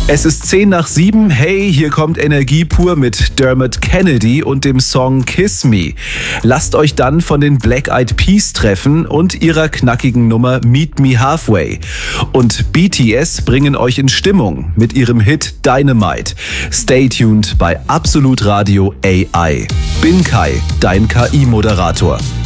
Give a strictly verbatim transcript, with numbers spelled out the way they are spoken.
Es ist zehn nach sieben. Hey, hier kommt Energie pur mit Dermot Kennedy und dem Song Kiss Me. Lasst euch dann von den Black Eyed Peas treffen und ihrer knackigen Nummer Meet Me Halfway. Und B T S bringen euch in Stimmung mit ihrem Hit Dynamite. Stay tuned bei Absolut Radio A I. Bin Kai, dein K I-Moderator.